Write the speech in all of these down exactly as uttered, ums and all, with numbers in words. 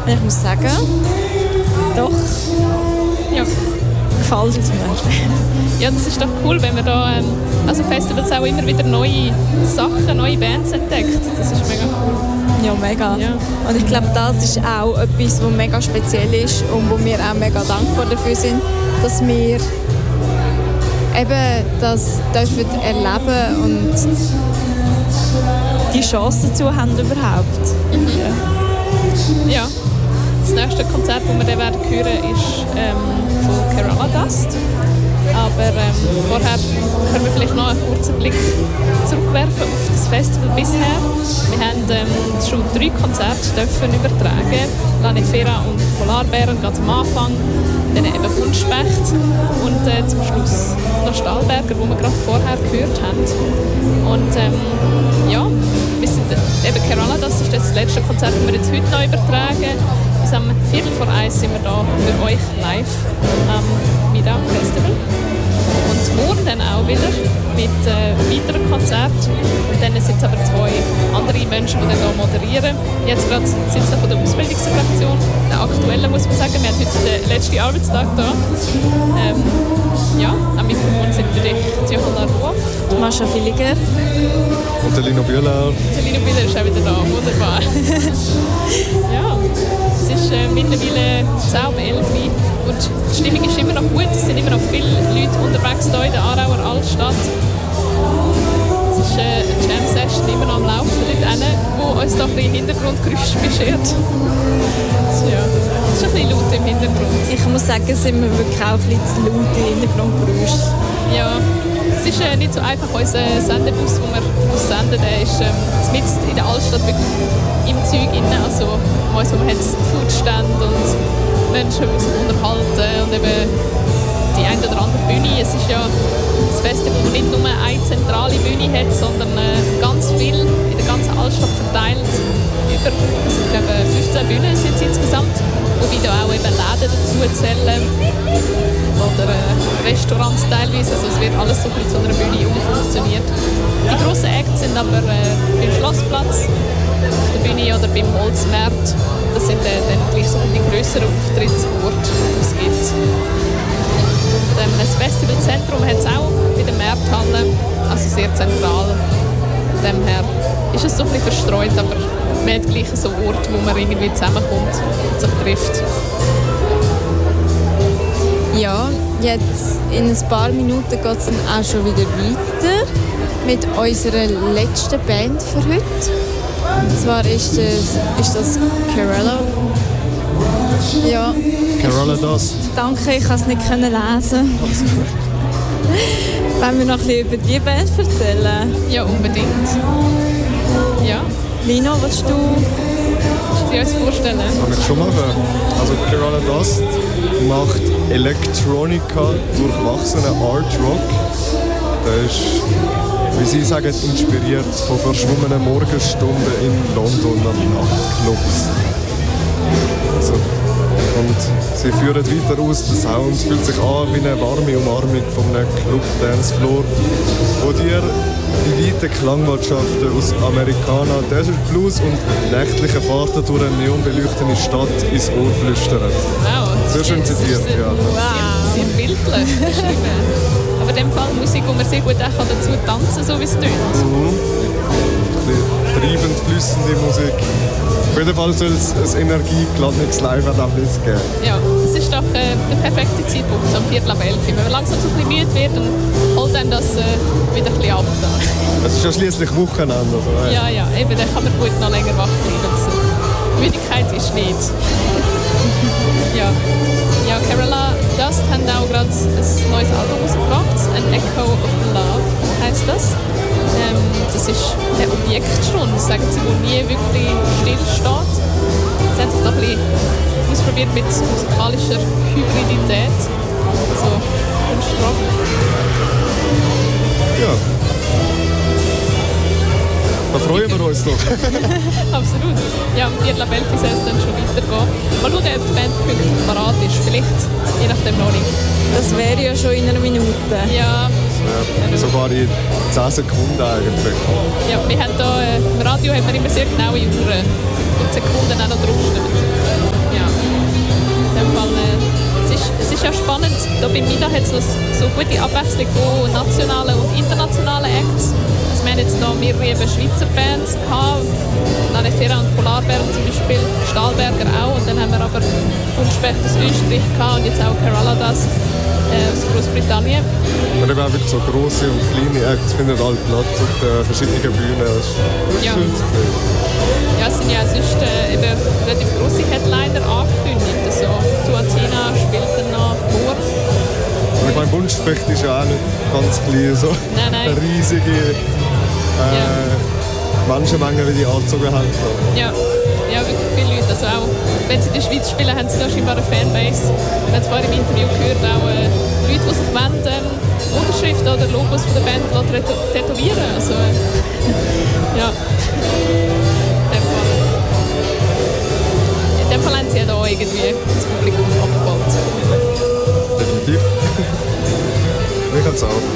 Ich muss sagen, doch, ja, gefällt es mir. Ja, das ist doch cool, wenn man da ähm, also Festivals auch immer wieder neue Sachen, neue Bands entdeckt. Das ist mega cool. Ja, mega. Ja. Und ich glaube, das ist auch etwas, was mega speziell ist und wo wir auch mega dankbar dafür sind, dass wir eben das dürfen erleben und die Chance dazu haben überhaupt. Mhm. Ja. ja. Das nächste Konzert, das wir dann werden hören, ist ähm, von Kerala Dust. Aber ähm, vorher können wir vielleicht noch einen kurzen Blick zurückwerfen auf das Festival bisher. Wir haben ähm, schon drei Konzerte dürfen übertragen. Lanifera und Polarbären ganz am Anfang, dann eben Buntspecht und äh, zum Schluss noch Stahlberger, die wir gerade vorher gehört haben. Und ähm, ja, wir sind, eben Kerala, das ist das letzte Konzert, das wir jetzt heute noch übertragen. Bis am Viertel vor eins sind wir da für euch live am Midam Festival. Und morgen dann auch wieder mit äh, weiteren Konzerten. Und dann sind es aber zwei andere Menschen, die dann hier moderieren. Jetzt gerade sind sie von der Ausbildungsfraktion, der aktuellen, muss man sagen. Wir haben heute den letzten Arbeitstag da. Ähm, ja, am Mikrofon sind für dich Johanna Ruoff, Mascha Villiger und der Lino Bühler. Der Lino Bühler ist auch wieder da, wunderbar. Ja, es ist äh, mittlerweile zehn um elf Uhr und die Stimmung ist immer noch gut. Es sind immer noch viele Leute unterwegs hier in der Aarauer Altstadt. Es ist äh, eine Jam-Session immer noch am Laufen dort hinten, wo uns doch ein bisschen Hintergrundgeräusch beschert. Ja, es ist ein bisschen laut im Hintergrund. Ich muss sagen, es sind wir wirklich auch ein bisschen zu laut im Hintergrundgeräusch. Ja, es ist äh, nicht so einfach. Unser Sendebus, den wir senden, der ist ähm, mitten in der Altstadt wirklich im Zeug drin. Also, also man hat Foodstände und Menschen, die sich unterhalten und eben die eine oder andere Bühne. Es ist ja das Festival, das nicht nur eine zentrale Bühne hat, sondern äh, ganz viel in der ganzen Altstadt verteilt. Über also ich glaube, fünfzehn Bühnen sind es insgesamt, wobei da auch eben Läden dazu zählen oder äh, Restaurants teilweise. Also es wird alles so ein bisschen zu einer Bühne umfunktioniert. Die grossen Acts sind aber äh, beim Schlossplatz, auf der Bühne oder beim Holzmarkt. Das sind äh, dann gleich so die grösseren Auftrittsorte, die es gibt. Und, ähm, das Festivalzentrum hat es auch bei der Markthalle, also sehr zentral. Von dem her ist es so ein bisschen verstreut, aber man hat gleich so einen Ort, wo man irgendwie zusammenkommt und sich trifft. Ja, jetzt in ein paar Minuten geht es dann auch schon wieder weiter mit unserer letzten Band für heute. Und zwar ist das, ist das Kerala. Ja. Kerala Dust. Danke, ich konnte es nicht lesen. Wollen wir noch ein bisschen über die Band erzählen? Ja, unbedingt. Ja. Lino, willst du? Willst du dir uns vorstellen? Kann ich schon machen. Also Kerala Dust macht Electronica durchwachsenen Art Rock. Der ist, wie Sie sagen, inspiriert von verschwommenen Morgenstunden in London an Nachtclubs. Also, und sie führen weiter aus, der Sound fühlt sich an wie eine warme Umarmung von einem Club-Dancefloor, wo dir die weiten Klanglandschaften aus Americana, Desert Blues und nächtliche Fahrten durch eine neonbeleuchtete Stadt ins Ohr flüstern. Wow, sehr schön zitiert, sehr, ja. Wow. Sehr, sehr bildlich beschrieben. Aber in dem Fall Musik, wo man sehr gut auch dazu tanzen kann, so wie es tönt. Mhm. Ein bisschen treibend, flüssende Musik. Auf jeden Fall soll es ein energiegeladenes Live-Erlebnis geben. Ja, es ist doch äh, der perfekte Zeitpunkt, am Viertel ab elf. Wenn man langsam so ein bisschen müde wird, dann holt dann das äh, wieder ein bisschen ab. Da. Es ist ja schliesslich Wochenende. Also, äh. Ja, ja, eben, dann kann man gut noch länger wach bleiben. Also, Müdigkeit ist nicht. ja. ja, Kerala Dust haben auch gerade ein neues Album rausgebracht. An Echo of Love heisst das. Ähm, das ist ein Objekt schon, sagen sie, wo nie wirklich stillsteht. Sie haben sich da ein bisschen ausprobiert mit musikalischer Hybridität. Also Kunstrock. Ja. Da freuen wir uns doch. Absolut. Ja, am Viertel ab elf soll es dann schon weitergehen. Mal schauen, ob die Band pünktlich parat ist. Vielleicht, je nachdem noch nicht. Das wäre ja schon in einer Minute. Ja. Ja, sogar in zehn Sekunden eigentlich. Ja, wir haben da, äh, im Radio haben wir immer sehr genaue Uhren und Sekunden auch noch draufstehen. spannend. Da bei Mida hat es so gute Abwechslung von nationalen und internationalen Acts. Also wir haben jetzt noch mehrere eben Schweizer Bands gehabt, Nanefera und Polarbären zum Beispiel, Stahlberger auch. Und dann haben wir aber Buntspecht aus Österreich gehabt und jetzt auch Kerala Dust äh, aus Großbritannien. Und eben auch wirklich so grosse und kleine Acts finden alle Platz auf den verschiedenen Bühnen. Das ist Ja. schön zu sehen. Ja, es sind ja sonst äh, eben relativ grosse Headliner angekündigt. Also Tuatina spielt dann noch Moor. Und ich meine, Buntspecht ist ja auch nicht ganz klein, so Nein, nein. eine riesige äh, Ja. Menschenmenge, wie die angezogen haben. Ja. Ja, wirklich viele Leute. Also auch wenn sie in der Schweiz spielen, haben sie da scheinbar eine Fanbase. Wir haben vorhin im Interview gehört, auch äh, Leute, die sich wollen, ähm, Unterschriften oder Logos von der Band tätow- tätowieren. Also, äh, ja. In dem Fall. In dem Fall haben sie ja da irgendwie das Publikum abgeholt. Definitiv. Ich habe es auch.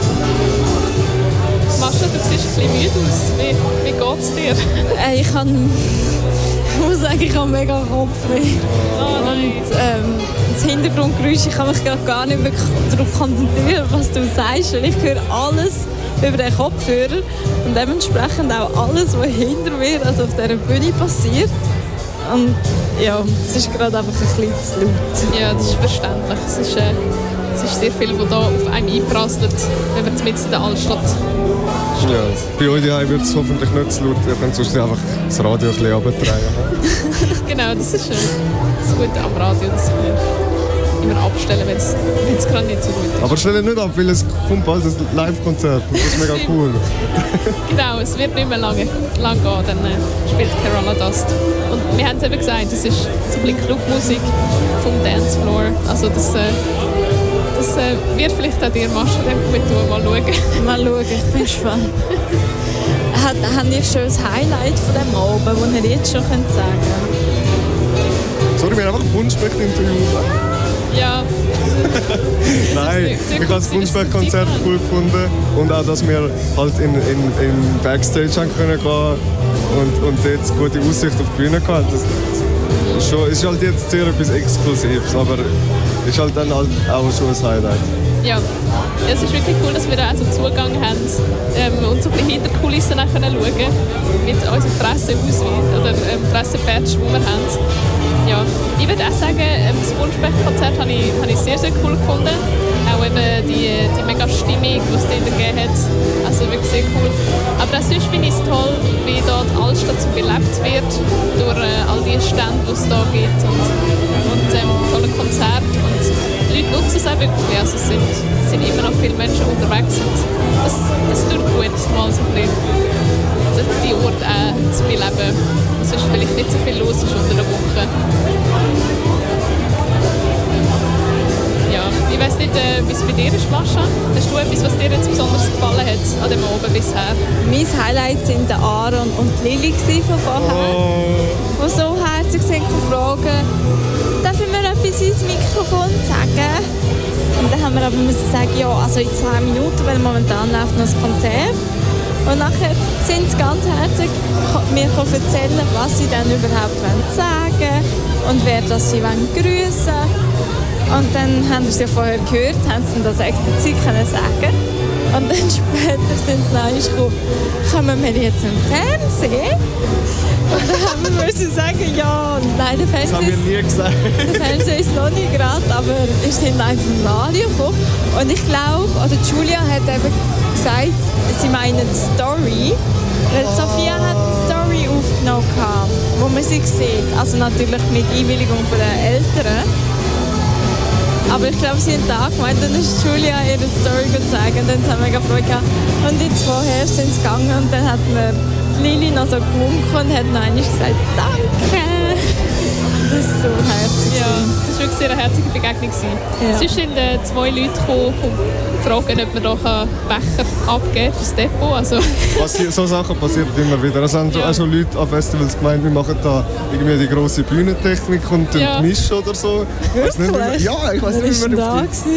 Mascha, du siehst ein bisschen müde aus. Wie, wie geht es dir? Äh, ich, kann, ich muss sagen, ich habe mega Kopfweh. Oh nein. Und, ähm, das Hintergrundgeräusch, ich kann mich gerade gar nicht wirklich darauf konzentrieren, was du sagst. Weil ich höre alles über den Kopfhörer und dementsprechend auch alles, was hinter mir, also auf dieser Bühne passiert. Und ja, es ist gerade einfach ein bisschen zu laut. Ja, das ist verständlich. Es ist, äh, es ist sehr viel, was da auf einem einprasselt, wenn man mitten in der Altstadt steht. Ja. Bei euch daheim wird es hoffentlich nicht zu laut. Ihr könnt sonst einfach das Radio ein bisschen runtreiben. Genau, das ist äh, das Gute am Radio, dass wir immer abstellen, wenn es gerade nicht so gut ist. Aber stell nicht ab, weil es kommt bald ein Live-Konzert. Das ist mega cool. Genau, es wird nicht mehr lange, lang gehen, dann äh, spielt Kerala Dust. Und wir haben es eben gesagt, das ist so ein bisschen Clubmusik vom Dancefloor. Also das, äh, das äh, wird vielleicht auch dir, Mascha, dann gut tun, mal schauen. Mal schauen, ich bin gespannt. Hat, habt ihr schon ein Highlight von diesem Abend, das ihr jetzt schon könnt sagen könnt? Sorry, wir haben einfach Buntspecht interviewt. Ja, Nein, ich habe das Buntspecht-Konzert cool gefunden. Und auch, dass wir halt in, in, in Backstage haben können gehen und, und dort gute Aussicht auf die Bühne hatten. Das ist, schon, ist halt jetzt sehr etwas Exklusives, aber ist halt dann halt auch schon ein Highlight. ja. Ja, es ist wirklich cool, dass wir da also Zugang haben ähm, und so ein bisschen hinter die Kulissen auch können schauen mit unserem Presseausweis oder ähm, Pressebadge, den wir haben. Ja, ich würde auch sagen, ähm, das Buntspecht-Konzert habe ich, habe ich sehr, sehr cool gefunden. Auch eben die, die mega Stimmung, die es dort gegeben hat. Also wirklich sehr cool. Aber auch sonst finde ich es toll, wie da die Altstadt so belebt wird durch äh, all die Stände, die es da gibt und, und ähm, tolle Konzerte. Und die Leute nutzen es auch wirklich. Also es sind, sind immer noch viele Menschen unterwegs. Und das, das tut gut, mal so ein bisschen die Orte auch zu beleben. Sonst vielleicht nicht so viel los ist unter der Woche. Ja, ich weiss nicht, äh, wie es bei dir ist, Mascha. Hast du etwas, was dir jetzt besonders gefallen hat an dem Abend bisher? Mein Highlight waren der Aaron und die Lili von vorher, Oh. die so herzlich sind fragen, darf ich mir etwas ins Mikrofon sagen? Und dann haben wir aber müssen sagen, ja, also in zwei Minuten, weil momentan läuft noch das Konzert. Und nachher sind sie ganz herzlich mir erzählen, was sie dann überhaupt sagen wollen und wer das sie grüßen wollen. Und dann haben sie ja vorher gehört, haben sie das explizit können sagen. Und dann später sind sie dann gekommen, kommen wir jetzt im Fernsehen? Und dann haben wir müssen sagen, ja, nein, der Das haben wir Fernseher, nie gesagt. der Fernseher ist noch nicht gerade, aber wir sind live im Radio gekommen. Und ich glaube, oder Julia hat eben gesagt, sie meinen die Story. Weil Sophia hat eine Story aufgenommen, wo man sie sieht. Also natürlich mit Einwilligung der Eltern. Aber ich glaube, sie haben da gemeint, dann ist Julia ihre Story gezeigt und dann haben wir gefreut. Und jetzt vorher sind sie gegangen und dann hat mir Lili noch so gewunken und hat noch einmal gesagt, danke. Das ist so herzlich. Ja, das war wirklich sehr eine herzliche Begegnung. Ja. Sonst sind äh, zwei Leute gekommen, um zu fragen, ob man da Becher abgeben kann für das Depot. Also, Passi- so Sachen passieren immer wieder. Es haben Ja. auch schon Leute an Festivals gemeint, wir machen da irgendwie die grosse Bühnentechnik und Ja. mischen oder so. Ich weiss nicht, wie wir, Wirklich? ja, ich weiß Wer nicht, ist wie wir da auf die, gewesen?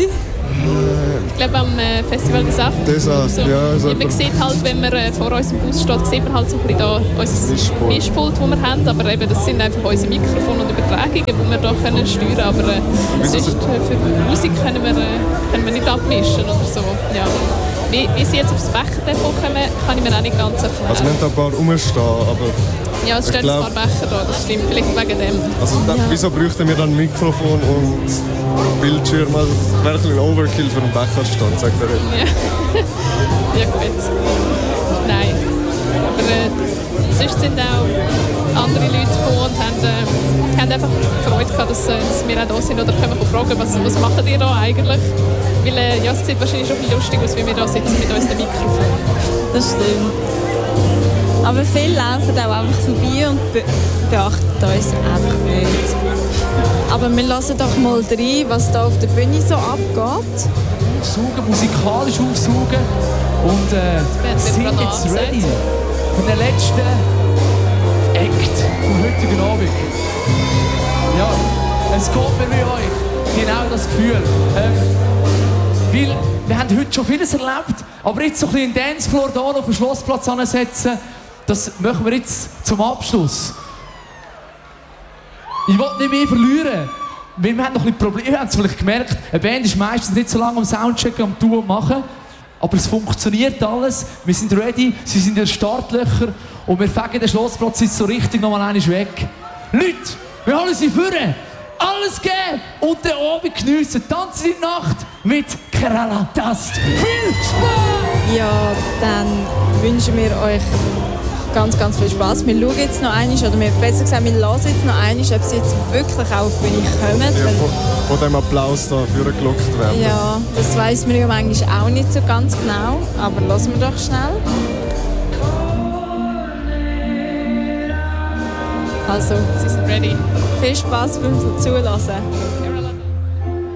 Ich glaube am äh, Festival des Acht. Das so. ja. So ja, man sieht halt, wenn man äh, vor unserem Bus steht, sieht man halt so ein bisschen da unser Mischpult. Mischpult, das wir haben. Aber eben, das sind einfach unsere Mikrofone und Übertragungen, die wir da können steuern können. Aber äh, sonst, äh, für Musik können wir, äh, können wir nicht abmischen oder so. Ja. Wie, wie sie jetzt aufs Becher kommen, kann ich mir auch nicht ganz erklären. Also wir haben da ein paar rumstehen, aber... Ja, es stehen ein paar Becher da, das stimmt. Vielleicht wegen dem. Also da, Ja. wieso bräuchten wir dann ein Mikrofon und Bildschirm? Also das wäre ein bisschen Overkill für einen Becherstand, sagt er. Ja. Ja gut. Nein. Aber äh, sonst sind auch andere Leute gekommen und haben, äh, haben einfach Freude gehabt, dass, äh, dass wir auch da sind. Oder können wir fragen, was, was macht ihr da eigentlich? Weil äh, ja, es sieht wahrscheinlich schon ein bisschen lustig aus, wie wir da sitzen mit unserem Mikrofon. Das stimmt. Aber viele laufen auch einfach vorbei und be beachten uns einfach nicht. Aber wir lassen doch mal rein, was da auf der Bühne so abgeht. Aufsaugen, musikalisch aufsaugen und äh, sind jetzt ready für den letzten Act vom heutigen Abend. Ja, es geht mir wie euch genau das Gefühl. Ähm, weil wir haben heute schon vieles erlebt, aber jetzt so ein bisschen den Dancefloor hier auf dem Schlossplatz ansetzen, das machen wir jetzt zum Abschluss. Ich will nicht mehr verlieren, weil wir haben noch ein bisschen Probleme. Ihr habt es vielleicht gemerkt, eine Band ist meistens nicht so lange am Soundchecken, am Tun und Machen. Aber es funktioniert alles, wir sind ready, sie sind in den Startlöchern und wir fegen den Schlossplatz jetzt so richtig nochmal einmal weg. Leute, wir holen sie vorne, alles geben und den Abend geniessen. Tanzen in die Nacht mit Kerala Dust. Viel Spaß! Ja, dann wünschen wir euch ganz, ganz viel Spaß. Wir schauen jetzt noch einmal, oder wir, besser gesagt, wir hören jetzt noch einmal, ob sie jetzt wirklich auf die Bühne kommen. Ja, von, von dem Applaus da vorgelockt werden. Ja, das weiss man ja manchmal auch nicht so ganz genau, aber lassen wir doch schnell. Also, Sie sind ready. viel Spaß beim Zulassen. Kerala